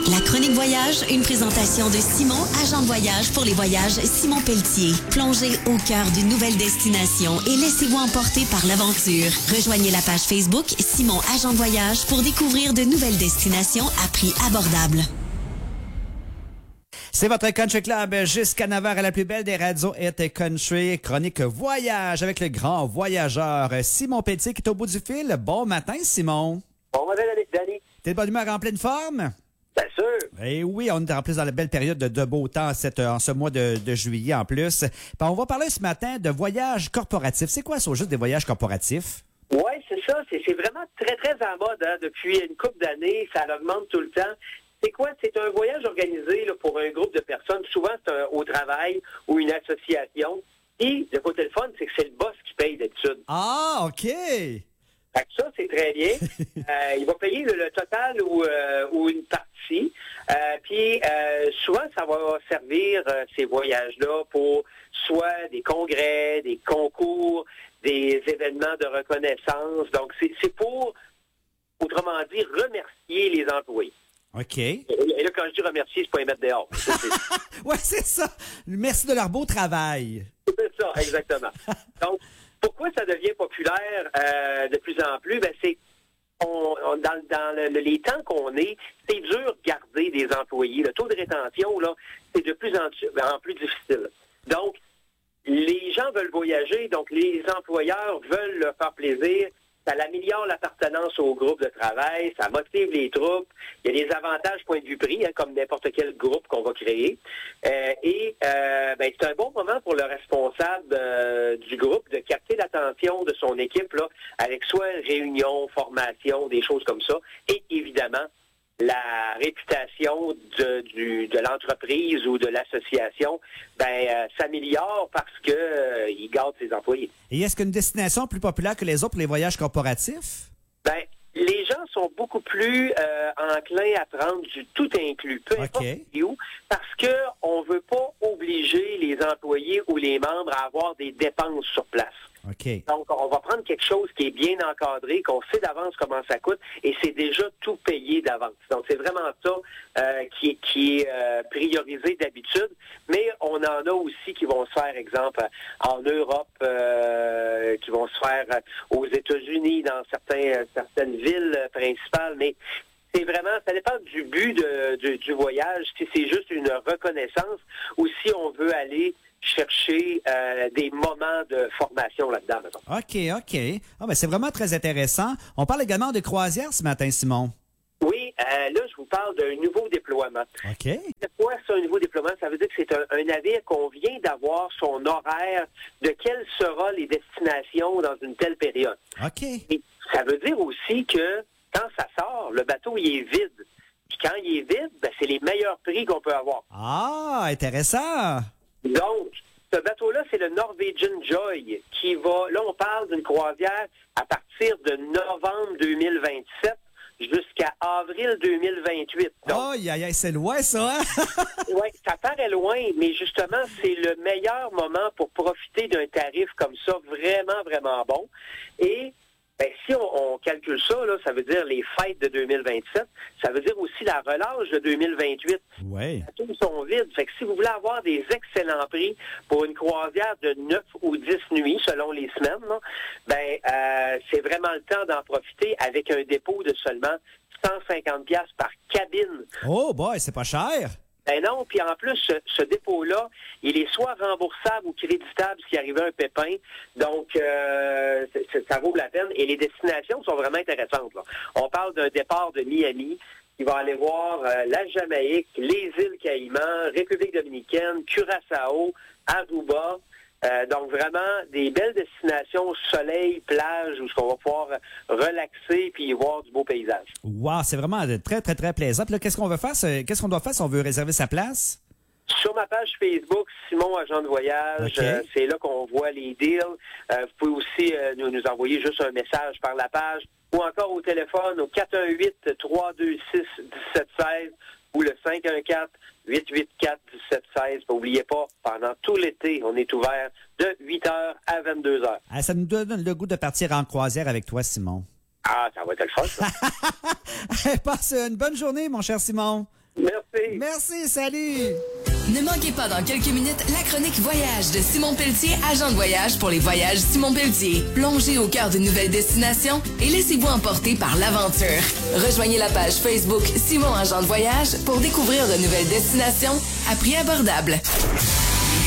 La chronique voyage, une présentation de Simon, agent de voyage pour les voyages Simon Pelletier. Plongez au cœur d'une nouvelle destination et laissez-vous emporter par l'aventure. Rejoignez la page Facebook Simon, agent de voyage pour découvrir de nouvelles destinations à prix abordable. C'est votre Country Club jusqu'à 9h à la plus belle des radios et country. Chronique voyage avec le grand voyageur Simon Pelletier qui est au bout du fil. Bon matin, Simon. Bon matin, Danny. T'es de bonne humeur, en pleine forme? Bien sûr. Eh oui, on est en plus dans la belle période de beau temps en ce mois de juillet en plus. Puis on va parler ce matin de voyages corporatifs. C'est quoi ça, juste des voyages corporatifs? Oui, c'est ça. C'est vraiment très, très en mode. Hein. Depuis une couple d'années, ça augmente tout le temps. C'est quoi? C'est un voyage organisé là, pour un groupe de personnes. Souvent, c'est au travail ou une association. Et le côté le fun, c'est que c'est le boss qui paye d'habitude. Ah, OK! Fait que ça, c'est très bien. Il va payer le total ou une partie. Puis souvent, ça va servir ces voyages-là pour soit des congrès, des concours, des événements de reconnaissance. Donc, c'est pour, autrement dit, remercier les employés. OK. Et là, quand je dis remercier, c'est pas les mettre dehors. Oui, c'est ça. Merci de leur beau travail. C'est ça, exactement. Donc, pourquoi ça devient populaire de plus en plus? Ben, c'est dans les temps qu'on est, c'est dur de garder des employés. Le taux de rétention, là, c'est de plus en plus difficile. Donc, les gens veulent voyager, donc les employeurs veulent leur faire plaisir. Ça améliore l'appartenance au groupe de travail, ça motive les troupes. Il y a des avantages point de vue prix, hein, comme n'importe quel groupe qu'on va créer. C'est un bon moment pour le responsable du groupe de capter l'attention de son équipe là, avec soit réunion, formation, des choses comme ça. Et évidemment, la réputation de l'entreprise ou de l'association s'améliore parce que il gâte ses employés. Et est-ce qu'une destination plus populaire que les autres pour les voyages corporatifs? Les gens sont beaucoup plus enclins à prendre du tout inclus, peu importe où, parce que on veut pas obliger les employés ou les membres à avoir des dépenses sur place. Okay. Donc, on va prendre quelque chose qui est bien encadré, qu'on sait d'avance comment ça coûte, et c'est déjà tout payé d'avance. Donc, c'est vraiment ça qui est priorisé d'habitude. Mais on en a aussi qui vont se faire, exemple, en Europe, qui vont se faire aux États-Unis, dans certaines villes principales. Mais c'est vraiment, ça dépend du but du voyage. Si c'est juste une reconnaissance ou si on veut aller chercher des moments de formation là-dedans. Mettons. OK. Ah, c'est vraiment très intéressant. On parle également de croisière ce matin, Simon. Oui, là, je vous parle d'un nouveau déploiement. OK. C'est quoi ça, un nouveau déploiement? Ça veut dire que c'est un navire qu'on vient d'avoir son horaire de quelles seront les destinations dans une telle période. OK. Et ça veut dire aussi que quand ça sort, le bateau, il est vide. Puis quand il est vide, c'est les meilleurs prix qu'on peut avoir. Ah, intéressant! Donc, ce bateau-là, c'est le Norwegian Joy qui va... Là, on parle d'une croisière à partir de novembre 2027 jusqu'à avril 2028. Aïe, c'est loin, ça! Hein? Oui, ça paraît loin, mais justement, c'est le meilleur moment pour profiter d'un tarif comme ça, vraiment, vraiment bon. Et si on calcule ça, là, ça veut dire les fêtes de 2027, ça veut dire aussi la relâche de 2028. Oui. Les bateaux sont vides. Fait que si vous voulez avoir des excellents prix pour une croisière de 9 ou 10 nuits, selon les semaines, là, c'est vraiment le temps d'en profiter avec un dépôt de seulement 150$ par cabine. Oh boy, c'est pas cher! Non, puis en plus, ce dépôt-là, il est soit remboursable ou créditable s'il arrivait un pépin. Donc, ça vaut la peine. Et les destinations sont vraiment intéressantes. Là. On parle d'un départ de Miami qui va aller voir la Jamaïque, les îles Caïmans, République dominicaine, Curaçao, Aruba. Donc, vraiment, des belles destinations, soleil, plage, où on va pouvoir relaxer puis voir du beau paysage. Wow, c'est vraiment très, très, très plaisant. Puis là, qu'est-ce qu'on doit faire si on veut réserver sa place? Sur ma page Facebook, Simon, agent de voyage, c'est là qu'on voit les deals. Vous pouvez aussi nous envoyer juste un message par la page ou encore au téléphone au 418-326-1716 ou le 514-884-1716. N'oubliez pas, pendant tout l'été, on est ouvert de 8h à 22h. Ah, ça nous donne le goût de partir en croisière avec toi, Simon. Ah, ça va être le fun, ça. Passe une bonne journée, mon cher Simon. Merci. Merci, salut! Ne manquez pas dans quelques minutes la chronique Voyage de Simon Pelletier, agent de voyage pour les voyages Simon Pelletier. Plongez au cœur d'une nouvelle destination et laissez-vous emporter par l'aventure. Rejoignez la page Facebook Simon Agent de voyage pour découvrir de nouvelles destinations à prix abordable.